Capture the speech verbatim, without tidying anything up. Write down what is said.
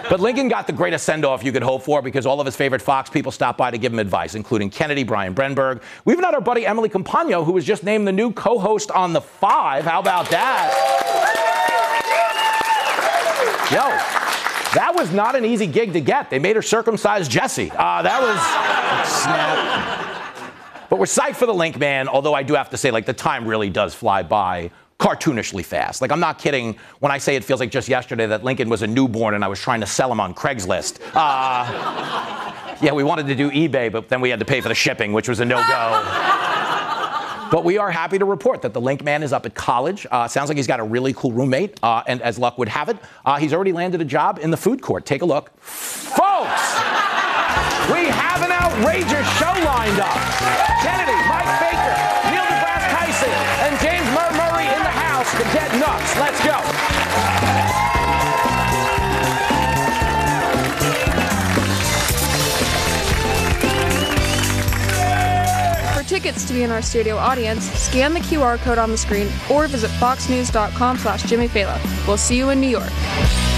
But Lincoln got the greatest send-off you could hope for because all of his favorite Fox people stopped by to give him advice, including Kennedy, Brian Brenberg. We even had our buddy Emily Compagno, who was just named the new co-host on The Five. How about that? Yo, that was not an easy gig to get. They made her circumcise Jesse. Uh, that was... snap. But we're psyched for the Link Man, although I do have to say, like, the time really does fly by cartoonishly fast. Like, I'm not kidding when I say it feels like just yesterday that Lincoln was a newborn and I was trying to sell him on Craigslist. Uh, yeah, we wanted to do eBay, but then we had to pay for the shipping, which was a no-go. But we are happy to report that the Link Man is up at college. Uh, sounds like he's got a really cool roommate, uh, and as luck would have it, uh, he's already landed a job in the food court. Take a look. Folks, we have an outrageous show lined up. Kennedy, Mike Baker, Neil deGrasse Tyson, and James Murray in the house to get nuts. Let's go. For tickets to be in our studio audience, scan the Q R code on the screen or visit fox news dot com slash Jimmy Fallon. We'll see you in New York.